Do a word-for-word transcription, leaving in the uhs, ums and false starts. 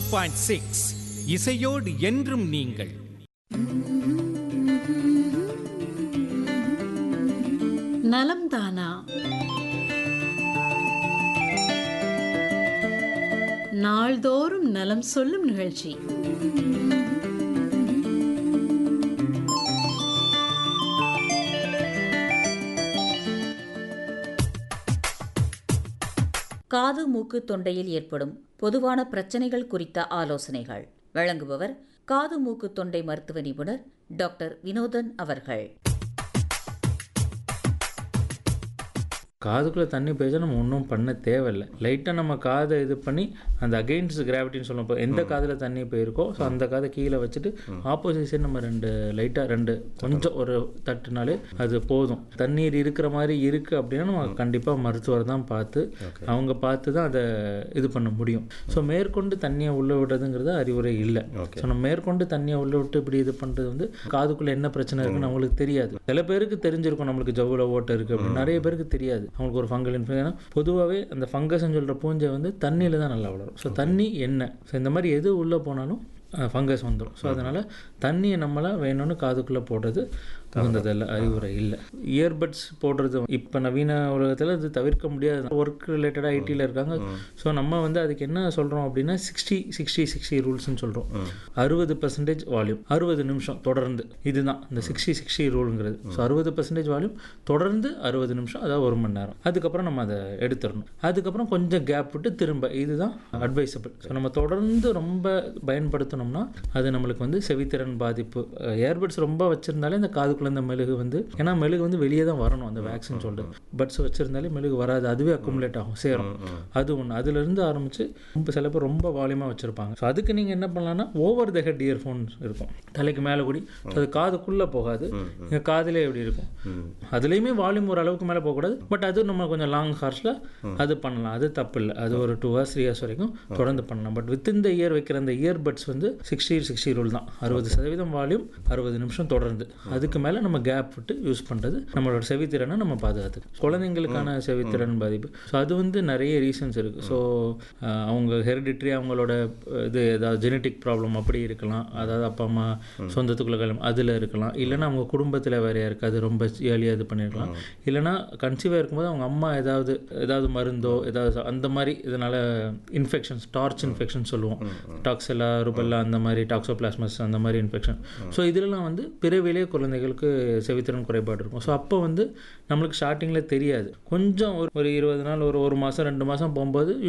Point six இசையோடு என்றும் நீங்கள். நலம்தானா நாள்தோறும் நலம் சொல்லும் நிகழ்ச்சி. காது மூக்கு தொண்டையில் ஏற்படும் பொதுவான பிரச்சனைகள் குறித்த ஆலோசனைகள் வழங்குபவர் காது மூக்கு தொண்டை மருத்துவ நிபுணர் டாக்டர் வினோதன் அவர்கள். காதுக்குள்ளே தண்ணி போயிச்சா நம்ம ஒன்றும் பண்ண தேவையில்லை. லைட்டாக நம்ம காதை இது பண்ணி அந்த அகெயின்ஸ்ட் கிராவிட்டின்னு சொல்லுவோம். இப்போ எந்த காதில் தண்ணி போயிருக்கோ ஸோ அந்த காதை கீழே வச்சுட்டு ஆப்போசிட் சைடு நம்ம ரெண்டு லைட்டாக ரெண்டு கொஞ்சம் ஒரு தட்டுனாலே அது போதும். தண்ணீர் இருக்கிற மாதிரி இருக்குது அப்படின்னா நம்ம கண்டிப்பாக மருத்துவர் தான் பார்த்து அவங்க பார்த்து தான் அதை இது பண்ண முடியும். ஸோ மேற்கொண்டு தண்ணியை உள்ளே விடுறதுங்கிறது அறிவுரை இல்லை. ஸோ நம்ம மேற்கொண்டு தண்ணியை உள்ளே விட்டு இப்படி இது பண்ணுறது வந்து காதுக்குள்ளே என்ன பிரச்சனை இருக்குன்னு நம்மளுக்கு தெரியாது. சில பேருக்கு தெரிஞ்சிருக்கும் நம்மளுக்கு ஜவ்வில் ஓட்டை இருக்குது அப்படின்னு, நிறைய பேருக்கு தெரியாது. அவங்களுக்கு ஒரு ஃபங்கல் இன்ஃபெக்ஷன். பொதுவாகவே அந்த ஃபங்கஸ்ன்னு சொல்கிற பூஞ்சை வந்து தண்ணியில் தான் நல்லா வளரும். ஸோ தண்ணி எண்ணெய் ஸோ இந்த மாதிரி எது உள்ளே போனாலும் ஃபங்கஸ் வந்துடும். ஸோ அதனால் தண்ணியை நம்மளாம் வேணும்னு காதுக்குள்ளே போடுறது தகுந்ததில்லை, அறிவுரை இல்லை. இயர்பட்ஸ் போடுறது இப்போ நவீன உலகத்தில் அது தவிர்க்க முடியாது. ஒர்க் ரிலேட்டடாக ஐடியில் இருக்காங்க. ஸோ நம்ம வந்து அதுக்கு என்ன சொல்கிறோம் அப்படின்னா சிக்ஸ்டி சிக்ஸ்டி சிக்ஸ்டி ரூல்ஸ்ன்னு சொல்கிறோம். அறுபது பர்சன்டேஜ் வால்யூம் அறுபது நிமிஷம் தொடர்ந்து, இதுதான் இந்த சிக்ஸ்டி சிக்ஸ்டி ரூலுங்கிறது. ஸோ அறுபது பர்சன்டேஜ் வால்யூம் தொடர்ந்து அறுபது நிமிஷம், அதாவது ஒரு மணி நேரம். அதுக்கப்புறம் நம்ம அதை எடுத்துடணும். அதுக்கப்புறம் கொஞ்சம் கேப் விட்டு திரும்ப, இதுதான் அட்வைசபிள். ஸோ நம்ம தொடர்ந்து ரொம்ப பயன்படுத்தணும்னா அது நம்மளுக்கு வந்து செவித்திறன் பாதிப்பு. இயர்பட்ஸ் ரொம்ப வச்சுருந்தாலே இந்த காதுக்குள்ளே இந்த மெழுகு வந்து, ஏன்னா மெழுகு வந்து வெளியே தான் வரணும் அந்த வேக்சின் சொல்லிட்டு. பட்ஸ் வச்சுருந்தாலே மெழுகு வராது, அதுவே அக்குமுலேட் ஆகும், சேரும். அது ஒன்று. அதுலேருந்து ஆரம்பித்து ரொம்ப சில பேர் ரொம்ப வால்யூமாக வச்சுருப்பாங்க. ஸோ அதுக்கு நீங்கள் என்ன பண்ணலான்னா ஓவர் த ஹெட் இயர்ஃபோன்ஸ் இருக்கும், தலைக்கு மேலே கூடி. அது காதுக்குள்ளே போகாது, எங்கள் காதிலே எப்படி இருக்கும். அதுலேயுமே வால்யூம் ஒரு அளவுக்கு மேலே போகக்கூடாது. பட் அது நம்ம கொஞ்சம் லாங் ஹார்ஸில் அது பண்ணலாம், அது தப்பு இல்லை. அது ஒரு டூ ஹவர்ஸ் த்ரீ ஹவர்ஸ் வரைக்கும் தொடர்ந்து பண்ணலாம். பட் வித் இந்த இயர் வைக்கிற அந்த இயர்பட்ஸ் வந்து சிக்ஸ்டி சிக்ஸ்டி ரூல் தான். அறுபது சதவீதம் வால்யூம் அறுபது நிமிஷம் தொடர்ந்து. அதுக்கு மேலே நம்ம கேப் விட்டு யூஸ் பண்ணுறது நம்மளோட செவித்திறனை நம்ம பாதுகாத்துக்கு. குழந்தைங்களுக்கான செவித்திறன் பாதிப்பு ஸோ அது வந்து நிறைய ரீசன்ஸ் இருக்குது. ஸோ அவங்க ஹெரிடிட்ரி, அவங்களோட இது ஏதாவது ஜெனட்டிக் ப்ராப்ளம் அப்படி இருக்கலாம். அதாவது அப்பா அம்மா சொந்தத்துக்குள்ள கல்யாணம் அதில் இருக்கலாம். இல்லைனா அவங்க குடும்பத்தில் வேறையாக இருக்காது, ரொம்ப ஏர்லியாக இது பண்ணியிருக்கலாம். இல்லைனா கன்சீவாக இருக்கும்போது அவங்க அம்மா ஏதாவது ஏதாவது மருந்தோ ஏதாவது அந்த மாதிரி இதனால் இன்ஃபெக்ஷன்ஸ், டார்ச் இன்ஃபெக்ஷன் சொல்லுவோம், டாக்ஸெல்லா ருபெல்லா அந்த மாதிரி, டாக்ஸோபிளாஸ்மஸ் அந்த மாதிரி இன்ஃபெக்ஷன். ஸோ இதிலலாம் வந்து பிறவிலே குழந்தைகளுக்கு செவித்திறன் குறைபாடு இருக்கும். ஸோ அப்போ வந்து நம்மளுக்கு ஸ்டார்டிங்கில் தெரியாது. கொஞ்சம் ஒரு ஒரு இருபது நாள் ஒரு ஒரு மாதம் ரெண்டு மாதம் போகும்போது